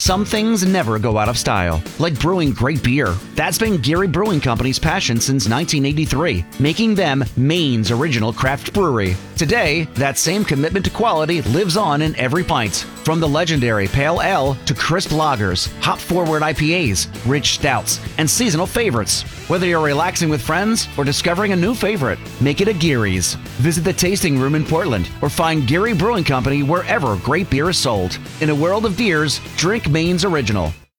Some things never go out of style, like brewing great beer. That's been Geary Brewing Company's passion since 1983, making them Maine's original craft brewery. Today, that same commitment to quality lives on in every pint. From the legendary Pale Ale to crisp lagers, hop-forward IPAs, rich stouts, and seasonal favorites. Whether you're relaxing with friends or discovering a new favorite, make it a Geary's. Visit the tasting room in Portland or find Geary Brewing Company wherever great beer is sold. In a world of beers, drink Maine's original.